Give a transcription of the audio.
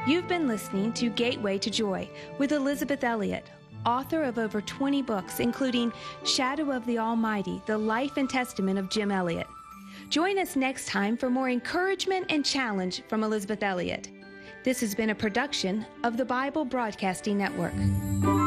You've been listening to Gateway to Joy with Elizabeth Elliot, author of over 20 books, including Shadow of the Almighty, The Life and Testament of Jim Elliot. Join us next time for more encouragement and challenge from Elizabeth Elliot. This has been a production of the Bible Broadcasting Network.